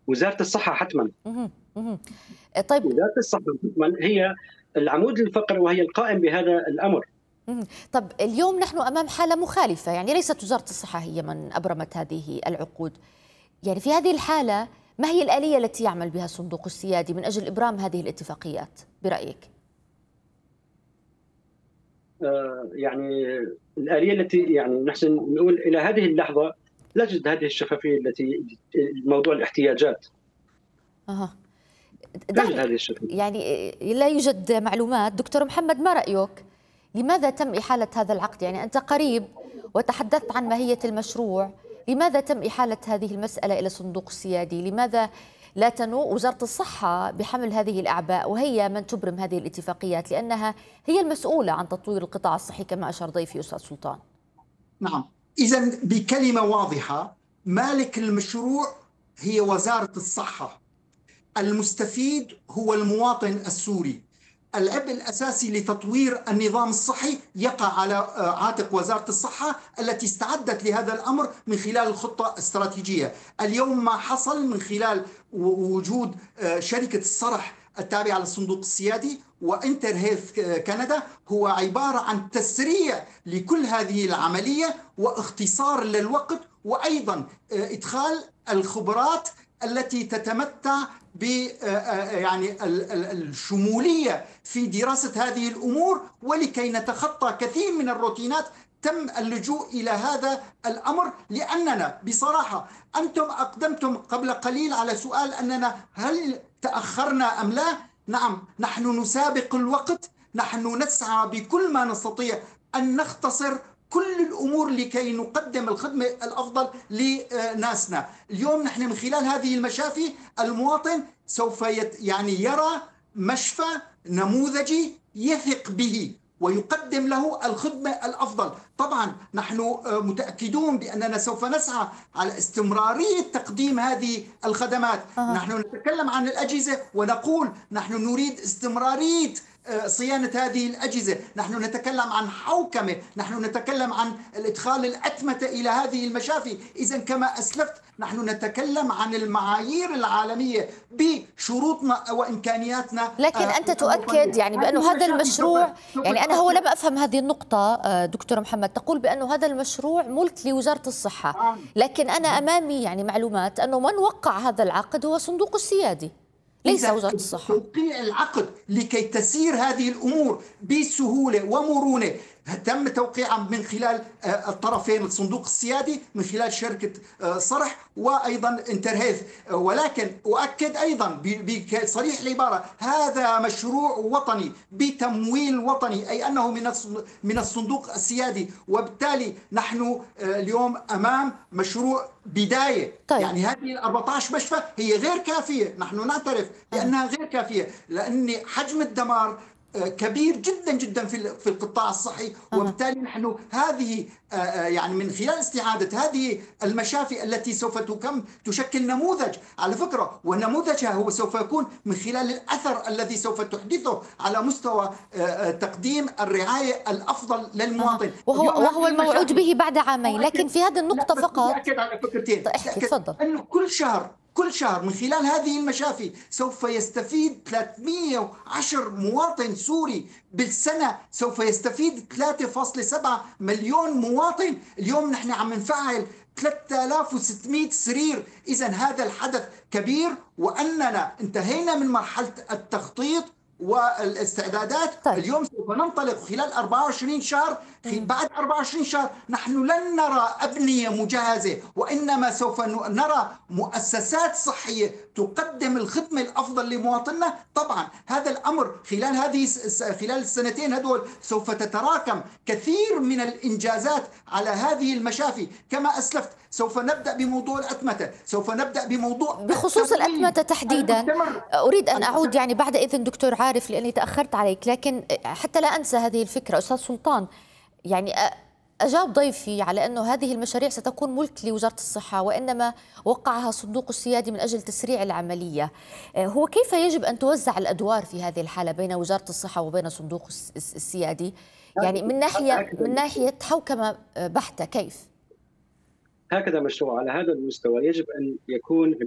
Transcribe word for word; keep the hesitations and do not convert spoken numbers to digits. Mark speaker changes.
Speaker 1: وزارة الصحة حتمًا.
Speaker 2: اهم، اهم. طيب
Speaker 1: وزارة الصحة حتمًا هي العمود الفقري وهي القائم بهذا الأمر.
Speaker 2: اهم. طب اليوم نحن أمام حالة مخالفة، يعني ليست وزارة الصحة هي من أبرمت هذه العقود. يعني في هذه الحالة ما هي الآلية التي يعمل بها الصندوق السيادي من أجل إبرام هذه الاتفاقيات برأيك؟
Speaker 1: آآ يعني الآلية التي يعني نحن نقول إلى هذه اللحظة لا توجد هذه الشفافية التي موضوع الاحتياجات.
Speaker 2: أها.
Speaker 1: لا توجد
Speaker 2: دعني
Speaker 1: هذه الشفافية.
Speaker 2: يعني لا يوجد معلومات. دكتور محمد، ما رأيك؟ لماذا تم إحالة هذا العقد؟ يعني أنت قريب وتحدثت عن ماهية المشروع، لماذا تم إحالة هذه المسألة إلى الصندوق السيادي؟ لماذا لا تنوء وزارة الصحة بحمل هذه الأعباء وهي من تبرم هذه الاتفاقيات، لأنها هي المسؤولة عن تطوير القطاع الصحي كما أشار ضيفي أستاذ سلطان؟
Speaker 3: نعم، إذن بكلمة واضحة، مالك المشروع هي وزارة الصحة، المستفيد هو المواطن السوري. العبء الأساسي لتطوير النظام الصحي يقع على عاتق وزارة الصحة التي استعدت لهذا الأمر من خلال الخطة الاستراتيجية. اليوم ما حصل من خلال وجود شركة الصرح التابعة للصندوق السيادي وإنتر هيلث كندا هو عبارة عن تسريع لكل هذه العملية واختصار للوقت، وأيضا إدخال الخبرات التي تتمتع ب يعني الشمولية في دراسة هذه الأمور، ولكي نتخطى كثير من الروتينات تم اللجوء إلى هذا الأمر. لأننا بصراحة أنتم أقدمتم قبل قليل على سؤال أننا هل تأخرنا أم لا؟ نعم، نحن نسابق الوقت، نحن نسعى بكل ما نستطيع أن نختصر كل الأمور لكي نقدم الخدمة الأفضل لناسنا. اليوم نحن من خلال هذه المشافي المواطن سوف يعني يرى مشفى نموذجي يثق به ويقدم له الخدمة الأفضل. طبعا نحن متأكدون بأننا سوف نسعى على استمرارية تقديم هذه الخدمات.
Speaker 2: أه.
Speaker 3: نحن نتكلم عن الأجهزة ونقول نحن نريد استمرارية صيانة هذه الأجهزة، نحن نتكلم عن حوكمة، نحن نتكلم عن الإدخال الأتمتة إلى هذه المشافي. إذن كما أسلفت نحن نتكلم عن المعايير العالمية بشروطنا وإمكانياتنا.
Speaker 2: لكن أنت تؤكد يعني بأنه هذا المشروع، يعني أنا هو لم أفهم هذه النقطة دكتور محمد، تقول بأنه هذا المشروع ملك لوزارة الصحة، لكن أنا أمامي يعني معلومات أنه من وقع هذا العقد هو صندوق السيادي ليس وزارة الصحة.
Speaker 3: توقيع العقد لكي تسير هذه الأمور بسهولة ومرونة تم توقيعها من خلال الطرفين، الصندوق السيادي من خلال شركة صرح وأيضا انتر هيلث. ولكن أؤكد أيضا بصريح العبارة هذا مشروع وطني بتمويل وطني، أي أنه من من الصندوق السيادي، وبالتالي نحن اليوم أمام مشروع بداية.
Speaker 2: طيب.
Speaker 3: يعني هذه الأربعة عشر مشفى هي غير كافية، نحن نعترف بأنها غير كافية لأن حجم الدمار كبير جدا جدا في في القطاع الصحي. وبالتالي نحن هذه يعني من خلال استعادة هذه المشافي التي سوف تكم تشكل نموذج على فكرة، ونموذجها هو سوف يكون من خلال الأثر الذي سوف تحدثه على مستوى تقديم الرعاية الأفضل للمواطن.
Speaker 2: وهو وهو الموعود به بعد عامين. لكن في هذه النقطة فقط
Speaker 3: أكد على فكرتين.
Speaker 2: احكي تفضل.
Speaker 3: أنه كل شهر كل شهر من خلال هذه المشافي سوف يستفيد ثلاثمئة وعشرة مواطن سوري بالسنة، سوف يستفيد ثلاثة فاصلة سبعة مليون مواطن. اليوم نحن عم نفعل ثلاثة آلاف وستمئة سرير. إذن هذا الحدث كبير، وأننا انتهينا من مرحلة التخطيط والاستعدادات.
Speaker 2: طيب.
Speaker 3: اليوم سوف ننطلق خلال أربعة وعشرين شهر. بعد أربعة وعشرين شهر نحن لن نرى أبنية مجهزة، وإنما سوف نرى مؤسسات صحية تقدم الخدمة الأفضل لمواطننا. طبعا هذا الأمر خلال هذه خلال السنتين هذول سوف تتراكم كثير من الإنجازات على هذه المشافي. كما أسلفت سوف نبدأ بموضوع الأتمتة، سوف نبدأ بموضوع
Speaker 2: بخصوص الأتمتة تحديدا. أريد أن أعود يعني بعد إذن دكتور عارف لأني تأخرت عليك، لكن حتى لا أنسى هذه الفكرة. أستاذ سلطان، يعني أجاب ضيفي على أنه هذه المشاريع ستكون ملك لوزارة الصحة وإنما وقعها صندوق السيادي من أجل تسريع العملية. هو كيف يجب أن توزع الأدوار في هذه الحالة بين وزارة الصحة وبين صندوق السيادي؟ يعني من ناحية من ناحية حوكمة بحتة كيف؟
Speaker 1: هكذا مشروع على هذا المستوى يجب أن يكون